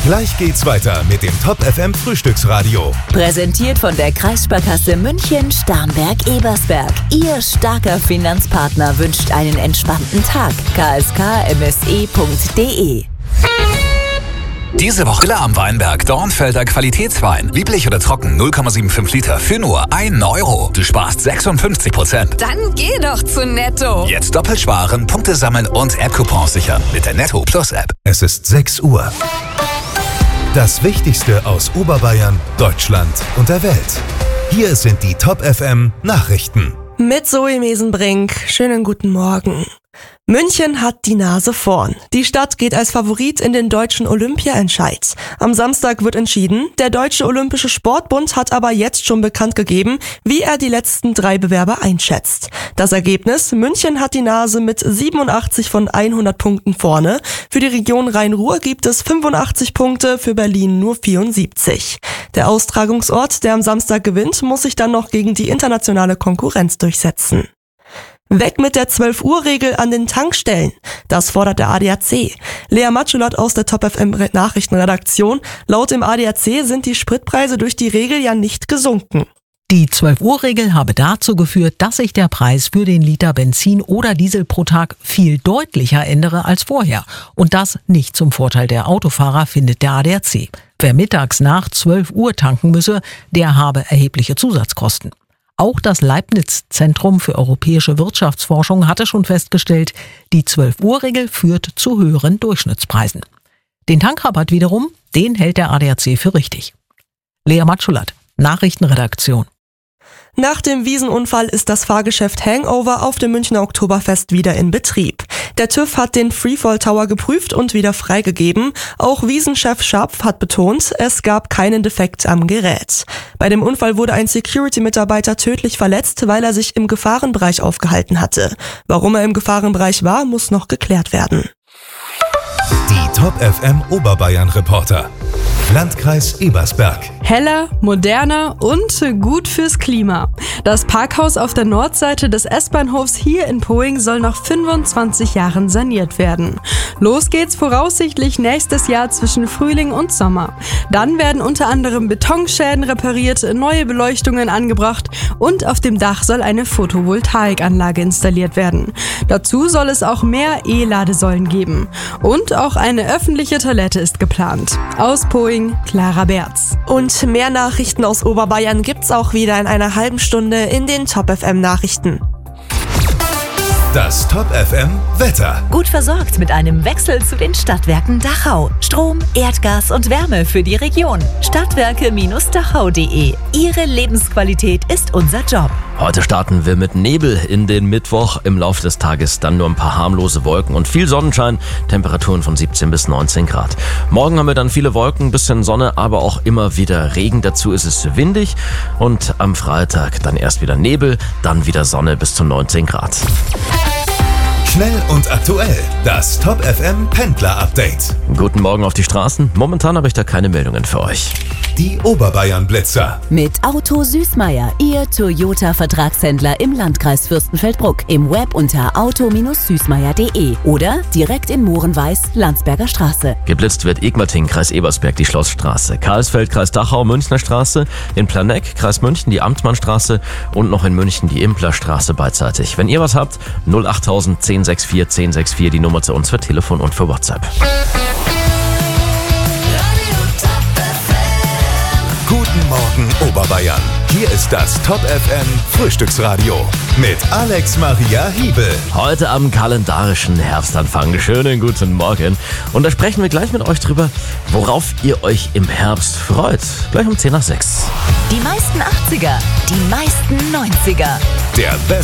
Gleich geht's weiter mit dem Top FM Frühstücksradio. Präsentiert von der Kreissparkasse München Starnberg-Ebersberg. Ihr starker Finanzpartner wünscht einen entspannten Tag. kskmse.de. Diese Woche am Weinberg Dornfelder Qualitätswein. Lieblich oder trocken 0,75 Liter für nur 1 Euro. Du sparst 56%. Dann geh doch zu Netto. Jetzt doppelt sparen, Punkte sammeln und App-Coupons sichern mit der Netto Plus App. Es ist 6 Uhr. Das Wichtigste aus Oberbayern, Deutschland und der Welt. Hier sind die Top FM Nachrichten. Mit Zoe Mesenbrink. Schönen guten Morgen. München hat die Nase vorn. Die Stadt geht als Favorit in den deutschen Olympia-Entscheid. Am Samstag wird entschieden. Der Deutsche Olympische Sportbund hat aber jetzt schon bekannt gegeben, wie er die letzten 3 Bewerber einschätzt. Das Ergebnis: München hat die Nase mit 87 von 100 Punkten vorne. Für die Region Rhein-Ruhr gibt es 85 Punkte, für Berlin nur 74. Der Austragungsort, der am Samstag gewinnt, muss sich dann noch gegen die internationale Konkurrenz durchsetzen. Weg mit der 12-Uhr-Regel an den Tankstellen. Das fordert der ADAC. Lea Matschulat aus der Top FM Nachrichtenredaktion. Laut dem ADAC sind die Spritpreise durch die Regel ja nicht gesunken. Die 12-Uhr-Regel habe dazu geführt, dass sich der Preis für den Liter Benzin oder Diesel pro Tag viel deutlicher ändere als vorher. Und das nicht zum Vorteil der Autofahrer, findet der ADAC. Wer mittags nach 12 Uhr tanken müsse, der habe erhebliche Zusatzkosten. Auch das Leibniz-Zentrum für europäische Wirtschaftsforschung hatte schon festgestellt, die 12-Uhr-Regel führt zu höheren Durchschnittspreisen. Den Tankrabatt wiederum, den hält der ADAC für richtig. Lea Matschulat, Nachrichtenredaktion. Nach dem Wiesenunfall ist das Fahrgeschäft Hangover auf dem Münchner Oktoberfest wieder in Betrieb. Der TÜV hat den Freefall Tower geprüft und wieder freigegeben. Auch Wiesenchef Scharpf hat betont, es gab keinen Defekt am Gerät. Bei dem Unfall wurde ein Security-Mitarbeiter tödlich verletzt, weil er sich im Gefahrenbereich aufgehalten hatte. Warum er im Gefahrenbereich war, muss noch geklärt werden. Die Top FM Oberbayern Reporter. Landkreis Ebersberg. Heller, moderner und gut fürs Klima. Das Parkhaus auf der Nordseite des S-Bahnhofs hier in Poing soll nach 25 Jahren saniert werden. Los geht's voraussichtlich nächstes Jahr zwischen Frühling und Sommer. Dann werden unter anderem Betonschäden repariert, neue Beleuchtungen angebracht und auf dem Dach soll eine Photovoltaikanlage installiert werden. Dazu soll es auch mehr E-Ladesäulen geben. Und auch eine öffentliche Toilette ist geplant. Aus Poing, Clara Berz. Und mehr Nachrichten aus Oberbayern gibt's auch wieder in einer halben Stunde in den Top FM Nachrichten. Das Top FM Wetter. Gut versorgt mit einem Wechsel zu den Stadtwerken Dachau. Strom, Erdgas und Wärme für die Region. Stadtwerke-dachau.de. Ihre Lebensqualität ist unser Job. Heute starten wir mit Nebel in den Mittwoch. Im Laufe des Tages dann nur ein paar harmlose Wolken und viel Sonnenschein. Temperaturen von 17 bis 19 Grad. Morgen haben wir dann viele Wolken, bisschen Sonne, aber auch immer wieder Regen. Dazu ist es windig. Und am Freitag dann erst wieder Nebel, dann wieder Sonne bis zu 19 Grad. Schnell und aktuell. Das Top FM Pendler Update. Guten Morgen auf die Straßen. Momentan habe ich da keine Meldungen für euch. Die Oberbayern Blitzer. Mit Auto Süßmeier, Ihr Toyota-Vertragshändler im Landkreis Fürstenfeldbruck. Im Web unter auto-süßmeier.de oder direkt in Mohrenweiß, Landsberger Straße. Geblitzt wird Egmating, Kreis Ebersberg, die Schlossstraße. Karlsfeld, Kreis Dachau, Münchner Straße. In Planegg, Kreis München, die Amtmannstraße. Und noch in München die Implerstraße beidseitig. Wenn ihr was habt, 08000 1064 1064, die Nummer zu uns für Telefon und für WhatsApp. Guten Morgen Oberbayern. Hier ist das Top FM Frühstücksradio mit Alex Maria Hiebel. Heute am kalendarischen Herbstanfang. Schönen guten Morgen. Und da sprechen wir gleich mit euch drüber, worauf ihr euch im Herbst freut. Gleich um 10 nach 6. Die meisten 80er, die meisten 90er. Der beste